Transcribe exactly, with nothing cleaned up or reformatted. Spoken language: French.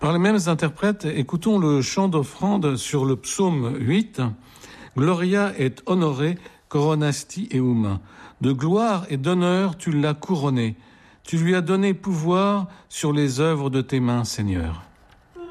Par les mêmes interprètes, écoutons le chant d'offrande sur le psaume huit. Gloria et honore coronasti eum. De gloire et d'honneur tu l'as couronné. Tu lui as donné pouvoir sur les œuvres de tes mains, Seigneur.